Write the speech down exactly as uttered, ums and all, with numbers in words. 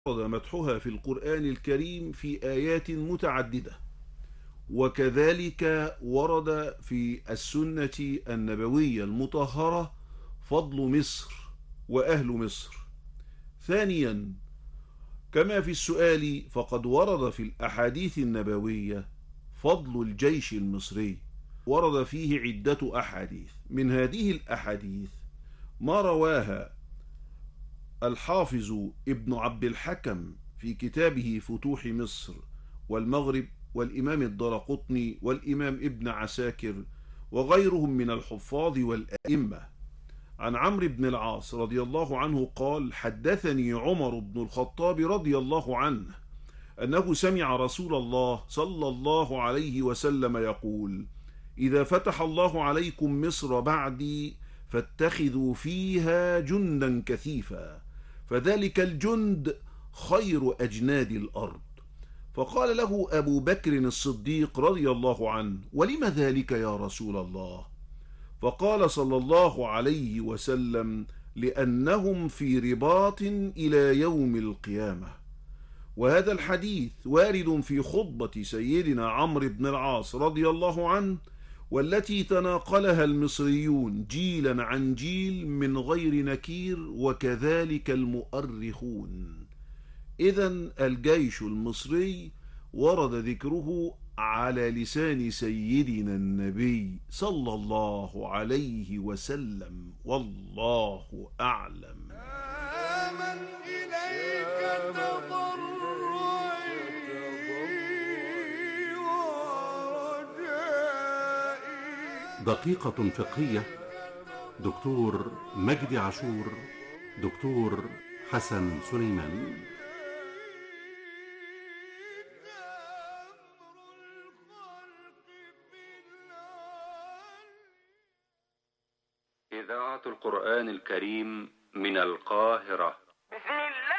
ورد مدحها في القرآن الكريم في آيات متعددة، وكذلك ورد في السنة النبوية المطهرة فضل مصر وأهل مصر. ثانيا، كما في السؤال فقد ورد في الأحاديث النبوية فضل الجيش المصري، ورد فيه عدة أحاديث. من هذه الأحاديث ما رواها الحافظ ابن عبد الحكم في كتابه فتوح مصر والمغرب، والإمام الدرقطني، والإمام ابن عساكر، وغيرهم من الحفاظ والأئمة، عن عمرو بن العاص رضي الله عنه قال: حدثني عمر بن الخطاب رضي الله عنه أنه سمع رسول الله صلى الله عليه وسلم يقول: إذا فتح الله عليكم مصر بعدي فاتخذوا فيها جندا كثيفا، فذلك الجند خير أجناد الأرض. فقال له أبو بكر الصديق رضي الله عنه: ولم ذلك يا رسول الله؟ فقال صلى الله عليه وسلم: لأنهم في رباط إلى يوم القيامة. وهذا الحديث وارد في خطبة سيدنا عمرو بن العاص رضي الله عنه، والتي تناقلها المصريون جيلا عن جيل من غير نكير، وكذلك المؤرخون. إذن الجيش المصري ورد ذكره على لسان سيدنا النبي صلى الله عليه وسلم، والله أعلم. آمن إليك تضرعي ورجائي. دقيقة فقهية، دكتور مجدي عاشور، دكتور حسن سليمان. إذاعة القرآن الكريم من القاهرة.